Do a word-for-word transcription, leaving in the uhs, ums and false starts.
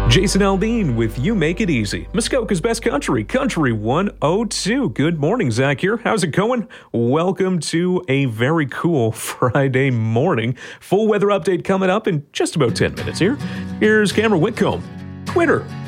Jason Aldean with You Make It Easy. Muskoka's Best Country, Country one oh two. Good morning, Zach here. How's it going? Welcome to a very cool Friday morning. Full weather update coming up in just about ten minutes here. Here's Cameron Whitcomb. Twitter